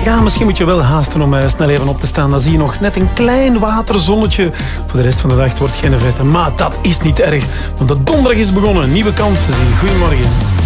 Ja, misschien moet je wel haasten om snel even op te staan. Dan zie je nog net een klein waterzonnetje. Voor de rest van de dag wordt geen vette. Maar dat is niet erg, want de donderdag is begonnen. Nieuwe kansen zien. Goedemorgen.